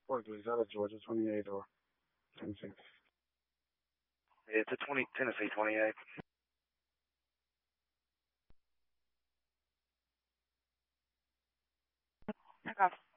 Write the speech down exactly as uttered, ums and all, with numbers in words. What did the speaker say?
What is that a Georgia twenty-eight or Tennessee? It's a twenty Tennessee twenty-eight. Okay.